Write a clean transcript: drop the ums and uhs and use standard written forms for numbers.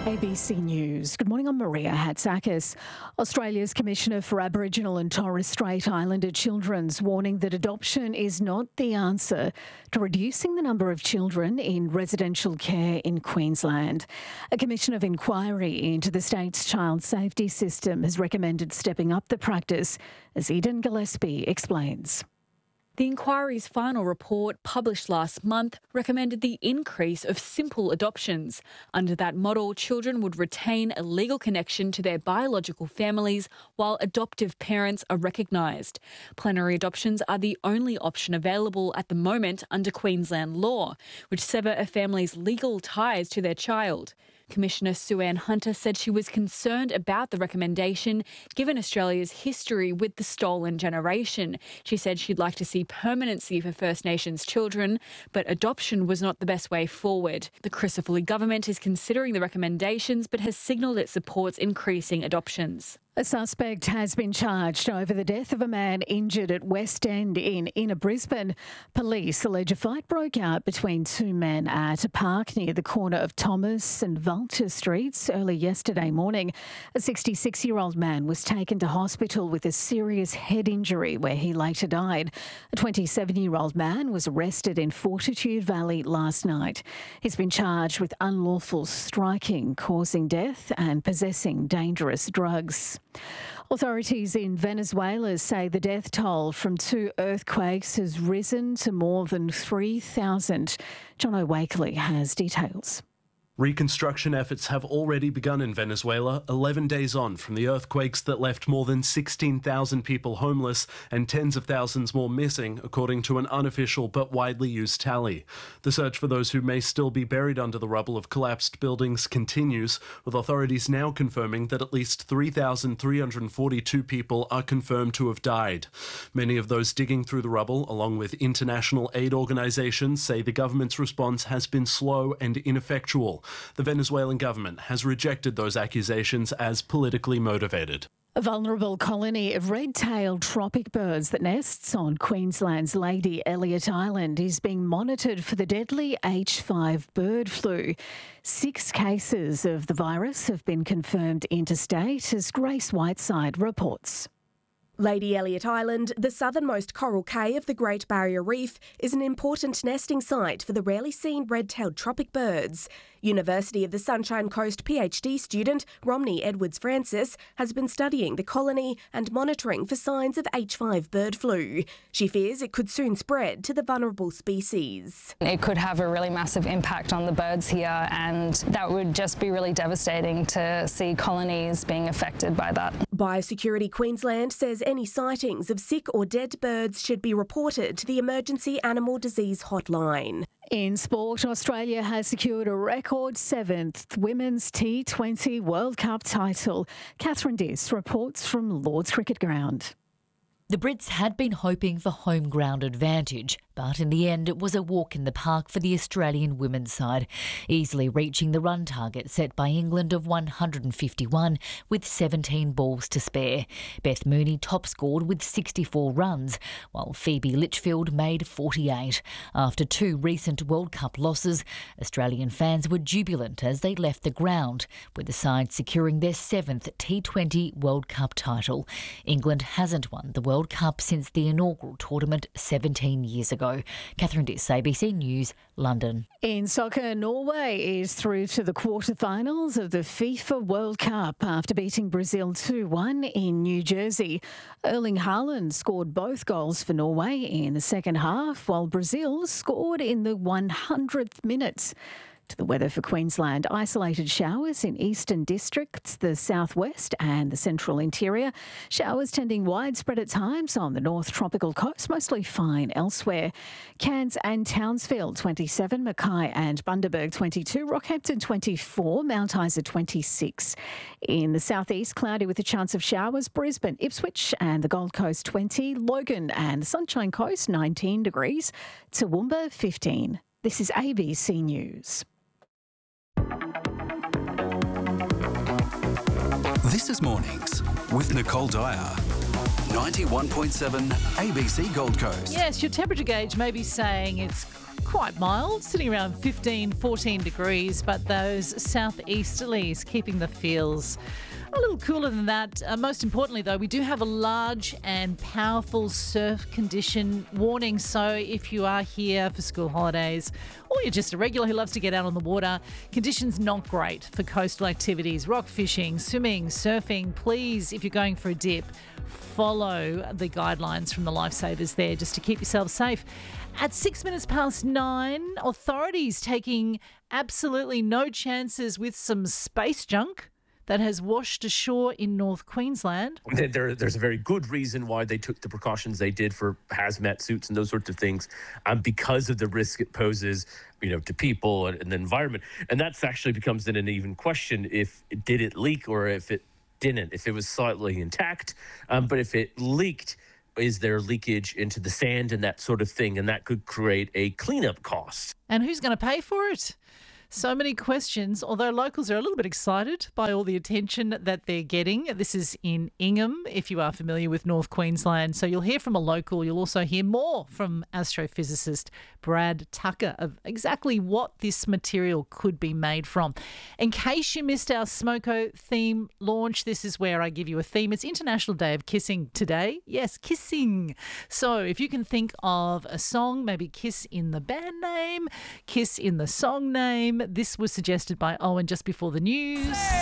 ABC News. Good morning, I'm Maria Hatzakis. Australia's Commissioner for Aboriginal and Torres Strait Islander Children's warning that adoption is not the answer to reducing the number of children in residential care in Queensland. A commission of inquiry into the state's child safety system has recommended stepping up the practice, as Eden Gillespie explains. The inquiry's final report, published last month, recommended the increase of simple adoptions. Under that model, children would retain a legal connection to their biological families while adoptive parents are recognised. Plenary adoptions are the only option available at the moment under Queensland law, which sever a family's legal ties to their child. Commissioner Sue-Ann Hunter said she was concerned about the recommendation given Australia's history with the stolen generation. She said she'd like to see permanency for First Nations children, but adoption was not the best way forward. The Crisafulli government is considering the recommendations but has signalled it supports increasing adoptions. A suspect has been charged over the death of a man injured at West End in inner Brisbane. Police allege a fight broke out between two men at a park near the corner of Thomas and Vulture Streets early yesterday morning. A 66-year-old man was taken to hospital with a serious head injury where he later died. A 27-year-old man was arrested in Fortitude Valley last night. He's been charged with unlawful striking, causing death and possessing dangerous drugs. Authorities in Venezuela say the death toll from two earthquakes has risen to more than 3,000. John O'Wakely has details. Reconstruction efforts have already begun in Venezuela, 11 days on from the earthquakes that left more than 16,000 people homeless and tens of thousands more missing, according to an unofficial but widely used tally. The search for those who may still be buried under the rubble of collapsed buildings continues, with authorities now confirming that at least 3,342 people are confirmed to have died. Many of those digging through the rubble, along with international aid organisations, say the government's response has been slow and ineffectual. The Venezuelan government has rejected those accusations as politically motivated. A vulnerable colony of red-tailed tropic birds that nests on Queensland's Lady Elliot Island is being monitored for the deadly H5 bird flu. 6 cases of the virus have been confirmed interstate, as Grace Whiteside reports. Lady Elliot Island, the southernmost coral cay of the Great Barrier Reef, is an important nesting site for the rarely seen red-tailed tropic birds. University of the Sunshine Coast PhD student Romney Edwards-Francis has been studying the colony and monitoring for signs of H5 bird flu. She fears it could soon spread to the vulnerable species. It could have a really massive impact on the birds here, and that would just be really devastating to see colonies being affected by that. Biosecurity Queensland says any sightings of sick or dead birds should be reported to the Emergency Animal Disease Hotline. In sport, Australia has secured a record 7th Women's T20 World Cup title. Catherine Diss reports from Lord's Cricket Ground. The Brits had been hoping for home ground advantage, but in the end it was a walk in the park for the Australian women's side, easily reaching the run target set by England of 151 with 17 balls to spare. Beth Mooney top-scored with 64 runs, while Phoebe Litchfield made 48. After 2 recent World Cup losses, Australian fans were jubilant as they left the ground, with the side securing their 7th T20 World Cup title. England hasn't won the World Cup since the inaugural tournament 17 years ago. Catherine Diss, ABC News, London. In soccer, Norway is through to the quarterfinals of the FIFA World Cup after beating Brazil 2-1 in New Jersey. Erling Haaland scored both goals for Norway in the second half, while Brazil scored in the 100th minute. To the weather for Queensland, isolated showers in eastern districts, the southwest and the central interior. Showers tending widespread at times on the north tropical coast, mostly fine elsewhere. Cairns and Townsville 27, Mackay and Bundaberg 22, Rockhampton 24, Mount Isa 26. In the southeast, cloudy with a chance of showers, Brisbane, Ipswich and the Gold Coast 20, Logan and the Sunshine Coast 19 degrees, Toowoomba 15. This is ABC News. This is Mornings with Nicole Dyer. 91.7 ABC Gold Coast. Yes, your temperature gauge may be saying it's quite mild, sitting around 15, 14 degrees, but those southeasterlies keeping the feels a little cooler than that. Most importantly, though, we do have a large and powerful surf condition warning. So if you are here for school holidays or you're just a regular who loves to get out on the water, conditions not great for coastal activities, rock fishing, swimming, surfing. Please, if you're going for a dip, follow the guidelines from the lifesavers there just to keep yourself safe. At 9:06, authorities taking absolutely no chances with some space junk that has washed ashore in North Queensland. There's a very good reason why they took the precautions they did for hazmat suits and those sorts of things, because of the risk it poses, to people and the environment. And that's actually becomes then an even question: if did it leak or if it didn't? If it was slightly intact, but if it leaked, is there leakage into the sand and that sort of thing? And that could create a cleanup cost. And who's going to pay for it? So many questions, although locals are a little bit excited by all the attention that they're getting. This is in Ingham, if you are familiar with North Queensland. So you'll hear from a local. You'll also hear more from astrophysicist Brad Tucker of exactly what this material could be made from. In case you missed our Smoko theme launch, this is where I give you a theme. It's International Day of Kissing today. Yes, kissing. So if you can think of a song, maybe Kiss in the band name, Kiss in the song name. This was suggested by Owen just before the news.